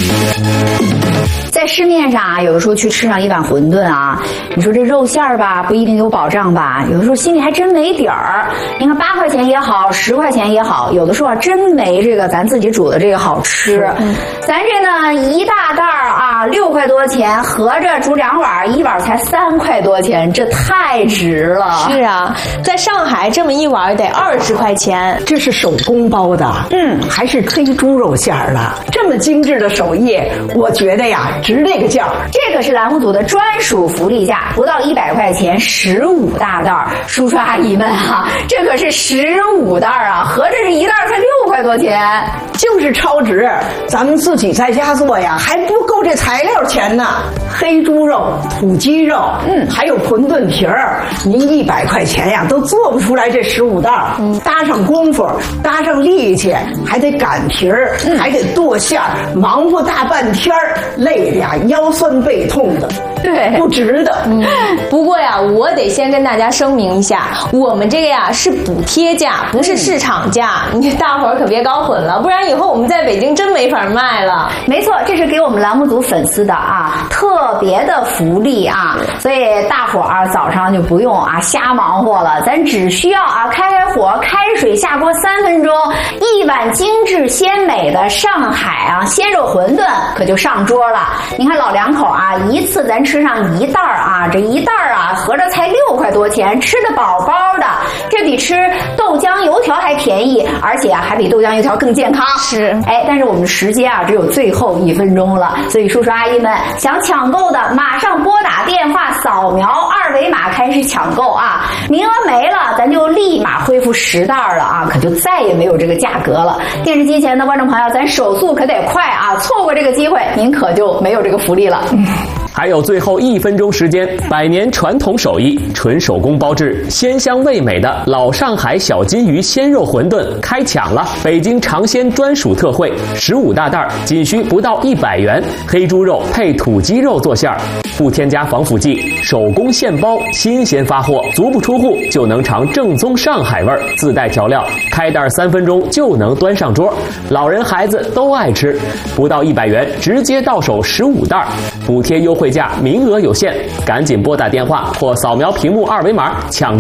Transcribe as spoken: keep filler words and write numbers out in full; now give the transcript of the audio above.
在市面上啊，有的时候去吃上一碗馄饨啊，你说这肉馅儿吧，不一定有保障吧？有的时候心里还真没底儿。你看八块钱也好，十块钱也好，有的时候啊真没这个咱自己煮的这个好吃。嗯、咱这呢一大袋儿啊六块多钱，合着煮两碗，一碗才三块多钱，这太值了。 是啊，在上海这么一碗得二十块钱， 这是手工包的，嗯，还是黑猪肉馅儿的，这么精致的手艺，我觉得呀值这个价。 这个是栏目组的专属福利价，不到一百块钱，十五大袋儿。叔叔阿姨们啊，这可是十五袋儿啊，合着这一袋才六块多钱， 就是超值。咱们自己在家做呀，还不够这材料钱呢。黑猪肉、土鸡肉，嗯，还有馄饨皮儿，您一百块钱呀都做不出来这十五袋儿。嗯，搭上功夫，搭上力气，还得擀皮儿，嗯、还得剁馅儿，忙活大半天儿，累的呀腰酸背痛的。 对， 不值得。 嗯，不过呀，我得先跟大家声明一下，我们这个呀是补贴价，不是市场价，你、嗯、大伙儿可别搞混了，不然以后我们在北京真没法卖了。 没错，这是给我们栏目组粉丝的啊特别的福利啊，所以大伙儿早上就不用啊瞎忙活了，咱只需要啊开开火，开水下锅三分钟，一碗精致鲜美的上海啊鲜肉馄饨可就上桌了。你看老两口啊，一次咱吃上一袋儿啊，这一袋儿啊合着才六块多钱，吃得饱饱的，这比吃豆浆油条还便宜，而且啊还比豆浆油条更健康。 是， 哎，但是我们时间啊只有最后一分钟了，所以叔叔阿姨们想抢购的，马上拨打电话扫描二维码开始抢购啊！名额没了，咱就立马恢复十袋了啊，可就再也没有这个价格了。电视机前的观众朋友，咱手速可得快啊，错过这个机会，您可就没有这个福利了。 还有最后一分钟时间，百年传统手艺，纯手工包制，鲜香味美的老上海小金鱼鲜肉馄饨开抢了！北京尝鲜专属特惠，十五大袋，仅需不到一百元，黑猪肉配土鸡肉做馅儿，不添加防腐剂，手工现包，新鲜发货，足不出户就能尝正宗上海味儿，自带调料，开袋三分钟就能端上桌，老人孩子都爱吃，不到一百元，直接到手十五袋，补贴优惠。会价名额有限，赶紧拨打电话或扫描屏幕二维码抢购。